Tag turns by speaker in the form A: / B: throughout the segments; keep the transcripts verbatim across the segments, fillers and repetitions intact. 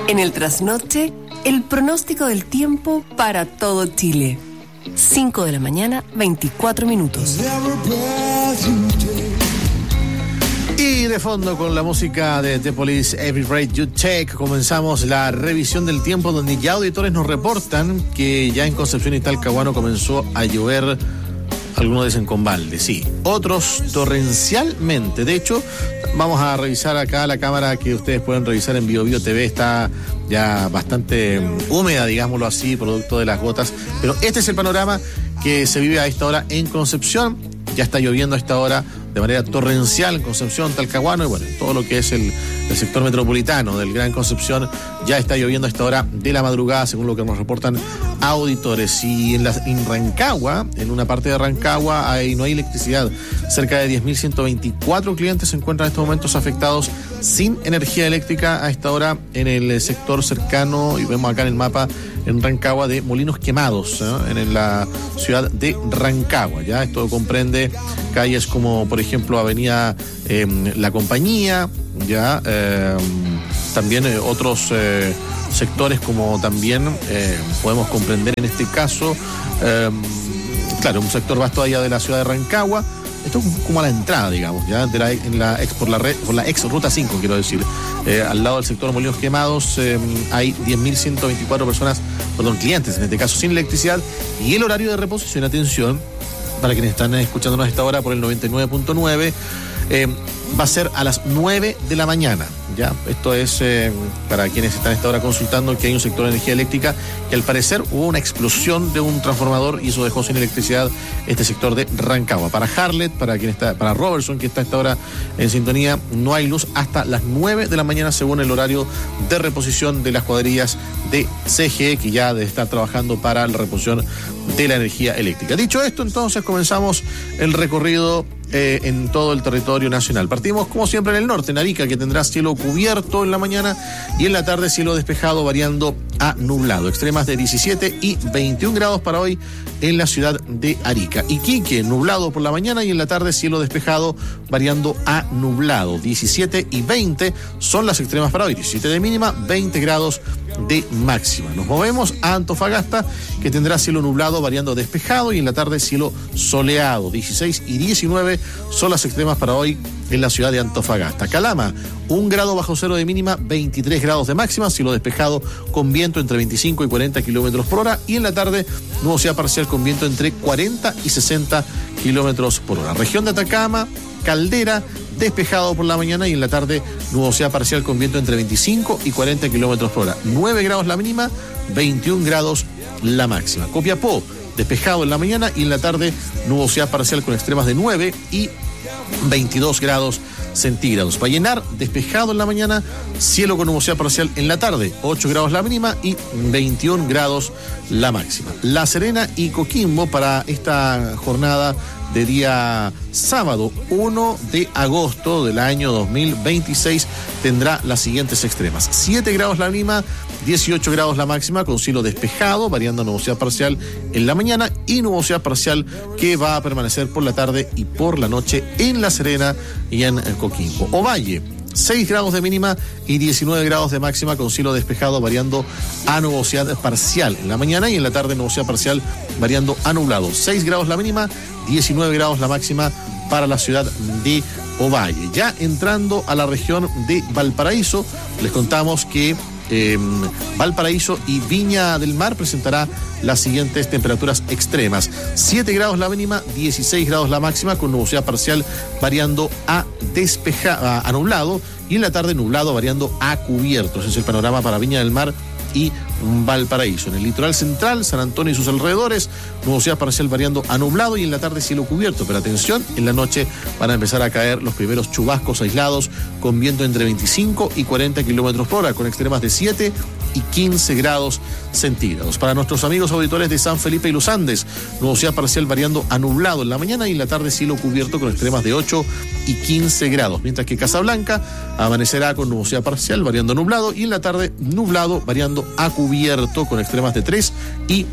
A: En el trasnoche, el pronóstico del tiempo para todo Chile. cinco de la mañana, veinticuatro minutos.
B: Y de fondo, con la música de The Police, Every Breath You Take, comenzamos la revisión del tiempo, donde ya auditores nos reportan que ya en Concepción y Talcahuano comenzó a llover. Algunos dicen con balde, sí. Otros torrencialmente. De hecho, vamos a revisar acá la cámara que ustedes pueden revisar en Bio Bio T V. Está ya bastante húmeda, digámoslo así, producto de las gotas. Pero este es el panorama que se vive a esta hora en Concepción. Ya está lloviendo a esta hora de manera torrencial en Concepción, Talcahuano y bueno, todo lo que es el, el sector metropolitano del Gran Concepción. Ya está lloviendo a esta hora de la madrugada, según lo que nos reportan auditores. Y en, la, en Rancagua, en una parte de Rancagua, hay, no hay electricidad. Cerca de diez mil ciento veinticuatro clientes se encuentran en estos momentos afectados sin energía eléctrica a esta hora en el sector cercano, y vemos acá en el mapa, en Rancagua, de Molinos Quemados, ¿eh? en la ciudad de Rancagua. Ya esto comprende calles como, por ejemplo, Avenida eh, La Compañía, ya eh, también eh, otros eh, sectores como también eh, podemos comprender en este caso, eh, claro, un sector vasto allá de la ciudad de Rancagua. Esto es como a la entrada, digamos, ya de la, en la ex, por la red, por la ex ruta cinco, quiero decir. Eh, al lado del sector Molinos Quemados eh, hay diez mil ciento veinticuatro personas, perdón, clientes, en este caso sin electricidad, y el horario de reposición, atención, para quienes están escuchándonos a esta hora por el noventa y nueve punto nueve, eh, va a ser a las nueve de la mañana. Ya, esto es eh, para quienes están a esta hora consultando que hay un sector de energía eléctrica que al parecer hubo una explosión de un transformador y eso dejó sin electricidad este sector de Rancagua. Para Harlet, para quien está, para Robertson, que está a esta hora en sintonía, no hay luz hasta las nueve de la mañana según el horario de reposición de las cuadrillas de C G E, que ya debe estar trabajando para la reposición de la energía eléctrica. Dicho esto, entonces comenzamos el recorrido Eh, en todo el territorio nacional. Partimos como siempre en el norte, en Arica, que tendrá cielo cubierto en la mañana y en la tarde cielo despejado variando a nublado. Extremas de diecisiete y veintiún grados para hoy en la ciudad de Arica. Iquique, nublado por la mañana y en la tarde cielo despejado variando a nublado. diecisiete y veinte son las extremas para hoy. diecisiete de mínima, veinte grados de máxima. Nos movemos a Antofagasta, que tendrá cielo nublado variando a despejado y en la tarde cielo soleado. dieciséis y diecinueve son las extremas para hoy en la ciudad de Antofagasta. Calama, un grado bajo cero de mínima, veintitrés grados de máxima, cielo despejado con viento entre veinticinco y cuarenta kilómetros por hora y en la tarde nubosidad parcial con viento entre cuarenta y sesenta kilómetros por hora. Región de Atacama, Caldera, despejado por la mañana y en la tarde nubosidad parcial con viento entre veinticinco y cuarenta kilómetros por hora. nueve grados la mínima, veintiún grados la máxima. Copiapó, despejado en la mañana y en la tarde nubosidad parcial con extremas de nueve y veintidós grados centígrados. Vallenar, despejado en la mañana, cielo con nubosidad parcial en la tarde, ocho grados la mínima y veintiún grados la máxima. La Serena y Coquimbo para esta jornada de día sábado uno de agosto del año dos mil veintiséis tendrá las siguientes extremas: siete grados la mínima, dieciocho grados la máxima, con cielo despejado, variando nubosidad parcial en la mañana y nubosidad parcial que va a permanecer por la tarde y por la noche en La Serena y en Coquimbo. Ovalle, seis grados de mínima y diecinueve grados de máxima, con cielo despejado variando a nubosidad parcial en la mañana y en la tarde nubosidad parcial variando a nublado. seis grados la mínima, diecinueve grados la máxima para la ciudad de Ovalle. Ya entrando a la región de Valparaíso, les contamos que Eh, Valparaíso y Viña del Mar presentará las siguientes temperaturas extremas: siete grados la mínima, dieciséis grados la máxima, con nubosidad parcial variando a despejado, a, a nublado, y en la tarde nublado variando a cubierto. Ese es el panorama para Viña del Mar y Valparaíso. En el litoral central, San Antonio y sus alrededores, nubosidad parcial variando a nublado y en la tarde cielo cubierto. Pero atención, en la noche van a empezar a caer los primeros chubascos aislados con viento entre veinticinco y cuarenta kilómetros por hora, con extremas de siete y quince grados centígrados. Para nuestros amigos auditores de San Felipe y Los Andes, nubosidad parcial variando a nublado en la mañana y en la tarde cielo cubierto con extremas de ocho y quince grados, mientras que Casablanca amanecerá con nubosidad parcial variando a nublado y en la tarde nublado variando a cubierto con extremas de tres y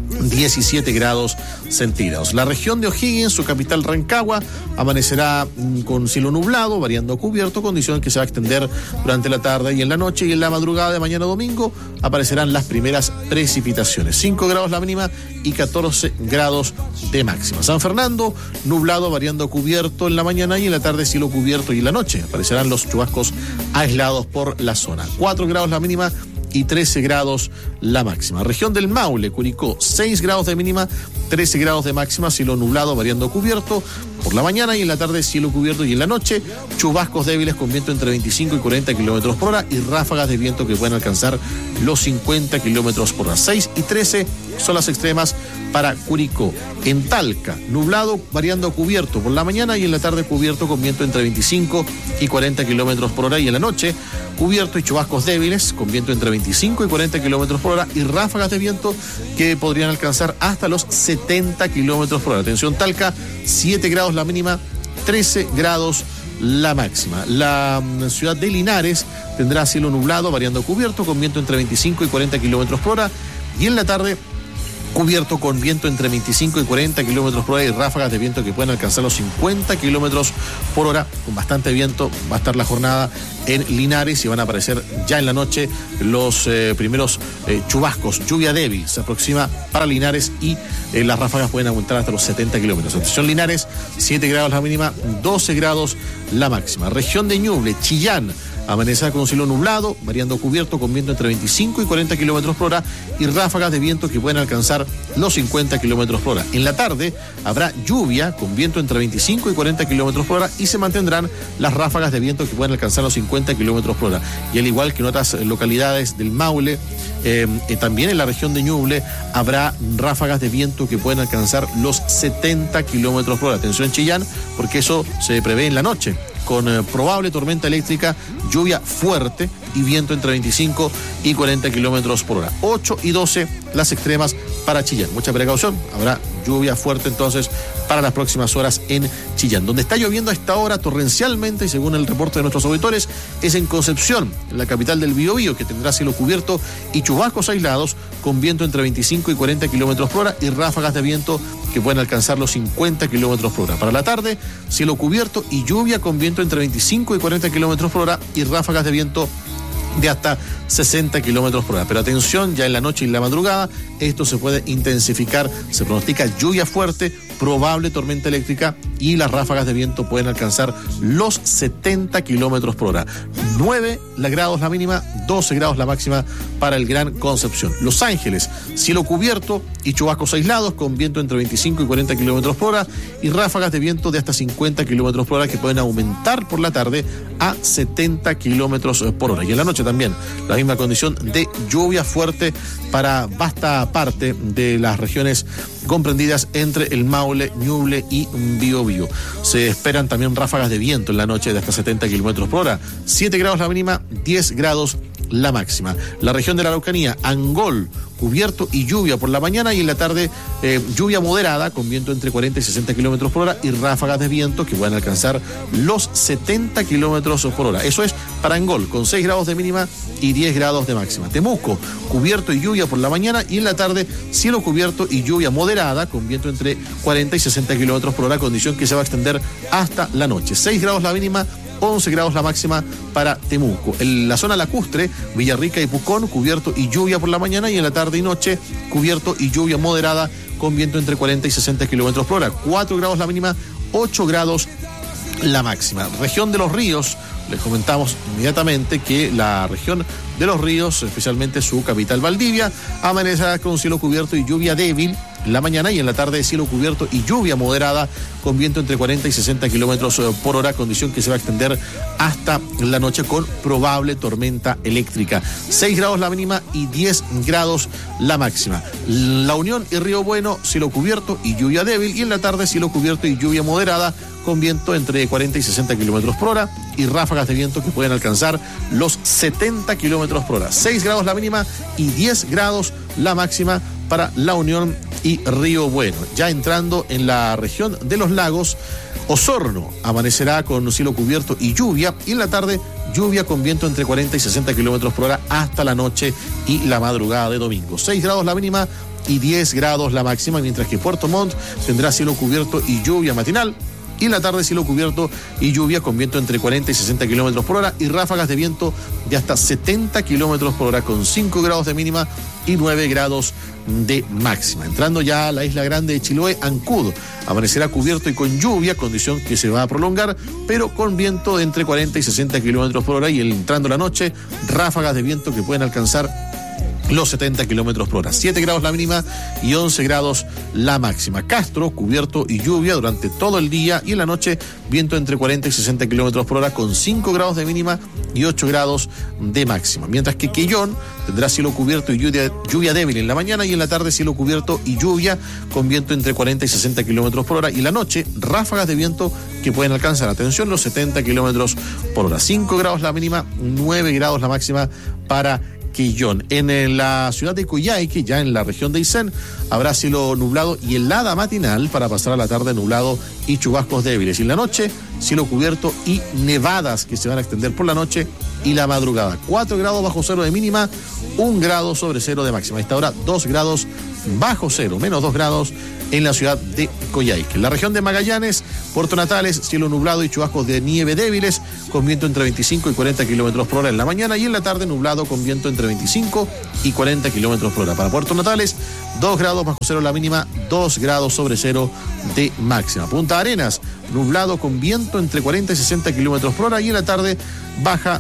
B: diecisiete grados centígrados. La región de O'Higgins, su capital Rancagua, amanecerá con cielo nublado, variando a cubierto, condición que se va a extender durante la tarde y en la noche, y en la madrugada de mañana domingo aparecerán las primeras precipitaciones. cinco grados la mínima y catorce grados de máxima. San Fernando, nublado, variando a cubierto en la mañana y en la tarde cielo cubierto, y en la noche aparecerán los chubascos aislados por la zona. cuatro grados la mínima y trece grados la máxima. Región del Maule, Curicó, seis grados de mínima, trece grados de máxima, cielo nublado, variando cubierto por la mañana, y en la tarde cielo cubierto, y en la noche chubascos débiles con viento entre veinticinco y cuarenta kilómetros por hora y ráfagas de viento que pueden alcanzar los cincuenta kilómetros por hora. seis y trece son las extremas para Curicó. En Talca, nublado, variando a cubierto por la mañana, y en la tarde cubierto con viento entre veinticinco y cuarenta kilómetros por hora, y en la noche cubierto y chubascos débiles con viento entre veinticinco y cuarenta kilómetros por hora y ráfagas de viento que podrían alcanzar hasta los setenta kilómetros por hora. Atención, Talca, siete grados la mínima, trece grados la máxima. La ciudad de Linares tendrá cielo nublado, variando a cubierto con viento entre veinticinco y cuarenta kilómetros por hora, y en la tarde cubierto con viento entre veinticinco y cuarenta kilómetros por hora y ráfagas de viento que pueden alcanzar los cincuenta kilómetros por hora. Con bastante viento va a estar la jornada en Linares y van a aparecer ya en la noche los eh, primeros eh, chubascos. Lluvia débil se aproxima para Linares y eh, las ráfagas pueden aumentar hasta los setenta kilómetros. Atención, Linares, siete grados la mínima, doce grados la máxima. Región de Ñuble, Chillán, amanecerá con un cielo nublado, variando cubierto con viento entre veinticinco y cuarenta kilómetros por hora y ráfagas de viento que pueden alcanzar los cincuenta kilómetros por hora. En la tarde habrá lluvia con viento entre veinticinco y cuarenta kilómetros por hora y se mantendrán las ráfagas de viento que pueden alcanzar los cincuenta kilómetros por hora. Y al igual que en otras localidades del Maule, eh, eh, también en la región de Ñuble habrá ráfagas de viento que pueden alcanzar los setenta kilómetros por hora. Atención, Chillán, porque eso se prevé en la noche, con eh, probable tormenta eléctrica, lluvia fuerte y viento entre veinticinco y cuarenta kilómetros por hora. ocho y doce las extremas para Chillán. Mucha precaución, habrá lluvia fuerte entonces para las próximas horas en Chillán. Donde está lloviendo a esta hora torrencialmente, y según el reporte de nuestros auditores, es en Concepción, en la capital del Biobío, que tendrá cielo cubierto y chubascos aislados con viento entre veinticinco y cuarenta kilómetros por hora y ráfagas de viento que pueden alcanzar los cincuenta kilómetros por hora. Para la tarde, cielo cubierto y lluvia con viento entre veinticinco y cuarenta kilómetros por hora y ráfagas de viento de hasta sesenta kilómetros por hora. Pero atención, ya en la noche y en la madrugada esto se puede intensificar. Se pronostica lluvia fuerte, probable tormenta eléctrica y las ráfagas de viento pueden alcanzar los setenta kilómetros por hora. nueve grados la mínima, doce grados la máxima para el Gran Concepción. Los Ángeles, cielo cubierto y chubascos aislados con viento entre veinticinco y cuarenta kilómetros por hora y ráfagas de viento de hasta cincuenta kilómetros por hora que pueden aumentar por la tarde a setenta kilómetros por hora. Y en la noche también la misma condición de lluvia fuerte para vasta parte de las regiones comprendidas entre el Maule, Ñuble y Biobío. Se esperan también ráfagas de viento en la noche de hasta setenta kilómetros por hora. siete grados la mínima, diez grados la máxima. La región de la Araucanía, Angol, cubierto y lluvia por la mañana y en la tarde eh, lluvia moderada con viento entre cuarenta y sesenta kilómetros por hora y ráfagas de viento que pueden alcanzar los setenta kilómetros por hora. Eso es para Angol, con seis grados de mínima y diez grados de máxima. Temuco, cubierto y lluvia por la mañana y en la tarde cielo cubierto y lluvia moderada con viento entre cuarenta y sesenta kilómetros por hora, condición que se va a extender hasta la noche. seis grados la mínima, once grados la máxima para Temuco. En la zona lacustre, Villarrica y Pucón, cubierto y lluvia por la mañana y en la tarde y noche, cubierto y lluvia moderada con viento entre cuarenta y sesenta kilómetros por hora. cuatro grados la mínima, ocho grados la máxima. Región de los ríos, les comentamos inmediatamente que la región de los ríos, especialmente su capital Valdivia, amanecerá con cielo cubierto y lluvia débil en la mañana y en la tarde cielo cubierto y lluvia moderada con viento entre cuarenta y sesenta kilómetros por hora, condición que se va a extender hasta la noche con probable tormenta eléctrica. seis grados la mínima y diez grados la máxima. La Unión y Río Bueno, cielo cubierto y lluvia débil y en la tarde cielo cubierto y lluvia moderada con viento entre cuarenta y sesenta kilómetros por hora y ráfagas de viento que pueden alcanzar los setenta kilómetros por hora. seis grados la mínima y diez grados la máxima para La Unión y Río Bueno. Ya entrando en la región de los lagos, Osorno amanecerá con cielo cubierto y lluvia y en la tarde lluvia con viento entre cuarenta y sesenta kilómetros por hora hasta la noche y la madrugada de domingo. seis grados la mínima y diez grados la máxima, mientras que Puerto Montt tendrá cielo cubierto y lluvia matinal. Y en la tarde cielo cubierto y lluvia con viento entre cuarenta y sesenta kilómetros por hora y ráfagas de viento de hasta setenta kilómetros por hora con cinco grados de mínima y nueve grados de máxima. Entrando ya a la isla grande de Chiloé, Ancud amanecerá cubierto y con lluvia, condición que se va a prolongar, pero con viento de entre cuarenta y sesenta kilómetros por hora y entrando la noche, ráfagas de viento que pueden alcanzar los setenta kilómetros por hora. siete grados la mínima y once grados la máxima. Castro, cubierto y lluvia durante todo el día y en la noche, viento entre cuarenta y sesenta kilómetros por hora con cinco grados de mínima y ocho grados de máxima. Mientras que Quellón tendrá cielo cubierto y lluvia, lluvia débil en la mañana y en la tarde cielo cubierto y lluvia con viento entre cuarenta y sesenta kilómetros por hora y la noche, ráfagas de viento que pueden alcanzar, atención, los setenta kilómetros por hora. cinco grados la mínima, nueve grados la máxima para Quillón. En la ciudad de Coyhaique, ya en la región de Aysén, habrá cielo nublado y helada matinal para pasar a la tarde nublado y chubascos débiles. Y en la noche, cielo cubierto y nevadas que se van a extender por la noche y la madrugada. cuatro grados bajo cero de mínima, un grado sobre cero de máxima. A esta hora, dos grados bajo cero, menos dos grados en la ciudad de Coyhaique. En la región de Magallanes, Puerto Natales, cielo nublado y chubascos de nieve débiles, con viento entre veinticinco y cuarenta kilómetros por hora en la mañana y en la tarde nublado con viento entre veinticinco y cuarenta kilómetros por hora. Para Puerto Natales, dos grados bajo cero la mínima, dos grados sobre cero de máxima. Punta Arenas, nublado con viento entre cuarenta y sesenta kilómetros por hora y en la tarde baja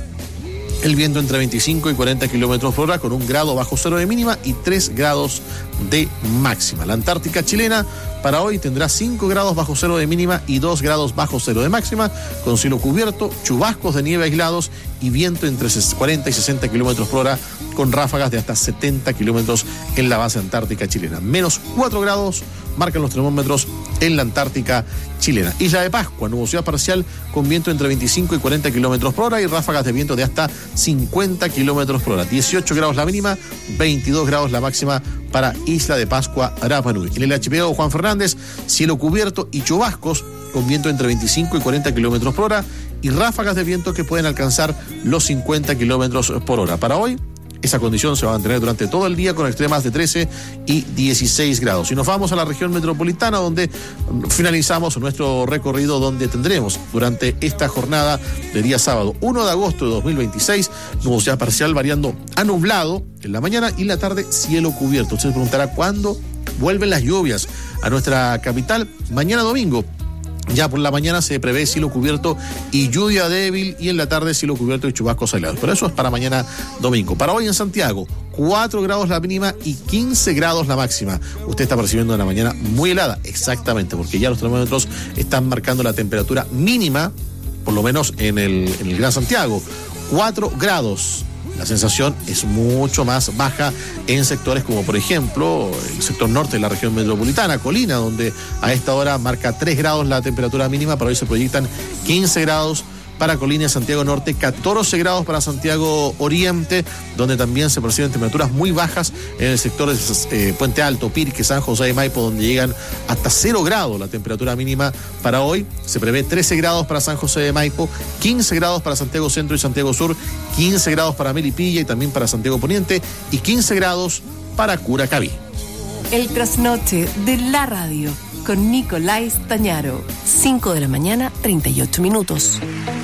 B: el viento entre veinticinco y cuarenta kilómetros por hora con un grado bajo cero de mínima y tres grados de máxima. La Antártica chilena para hoy tendrá cinco grados bajo cero de mínima y dos grados bajo cero de máxima, con cielo cubierto, chubascos de nieve aislados y viento entre cuarenta y sesenta kilómetros por hora con ráfagas de hasta setenta kilómetros en la base antártica chilena. Menos cuatro grados marcan los termómetros en la Antártica chilena. Isla de Pascua, nubosidad parcial con viento entre veinticinco y cuarenta kilómetros por hora y ráfagas de viento de hasta cincuenta kilómetros por hora. dieciocho grados la mínima, veintidós grados la máxima para Isla de Pascua, Rapa Nui. En el archipiélago Juan Fernández, cielo cubierto y chubascos con viento entre veinticinco y cuarenta kilómetros por hora y ráfagas de viento que pueden alcanzar los cincuenta kilómetros por hora. Para hoy, esa condición se va a mantener durante todo el día con extremas de trece y dieciséis grados. Y nos vamos a la región metropolitana, donde finalizamos nuestro recorrido, donde tendremos durante esta jornada de día sábado uno de agosto de dos mil veintiséis, nubosidad parcial variando a nublado en la mañana y en la tarde cielo cubierto. Usted se preguntará cuándo vuelven las lluvias a nuestra capital. Mañana domingo. Ya por la mañana se prevé cielo cubierto y lluvia débil y en la tarde cielo cubierto y chubascos aislados. Pero eso es para mañana domingo. Para hoy en Santiago, cuatro grados la mínima y quince grados la máxima. Usted está percibiendo una mañana muy helada, exactamente, porque ya los termómetros están marcando la temperatura mínima, por lo menos en el, en el Gran Santiago, cuatro grados. La sensación es mucho más baja en sectores como, por ejemplo, el sector norte de la región metropolitana, Colina, donde a esta hora marca tres grados la temperatura mínima. Para hoy se proyectan quince grados para Colina y Santiago Norte, catorce grados para Santiago Oriente, donde también se perciben temperaturas muy bajas en el sector de eh, Puente Alto, Pirque, San José de Maipo, donde llegan hasta cero grados la temperatura mínima. Para hoy se prevé trece grados para San José de Maipo, quince grados para Santiago Centro y Santiago Sur, quince grados para Melipilla y también para Santiago Poniente y quince grados para Curacaví.
A: El trasnoche de la radio con Nicolás Tañaro, cinco de la mañana, treinta y ocho minutos.